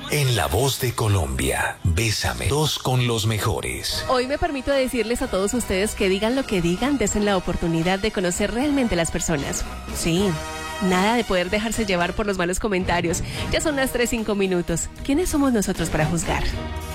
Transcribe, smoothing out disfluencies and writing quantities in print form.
En La Voz de Colombia, Bésame, 2 con los mejores. Hoy me permito decirles a todos ustedes que digan lo que digan, desen la oportunidad de conocer realmente las personas. Sí, nada de poder dejarse llevar por los malos comentarios. Ya son las 3:05. ¿Quiénes somos nosotros para juzgar?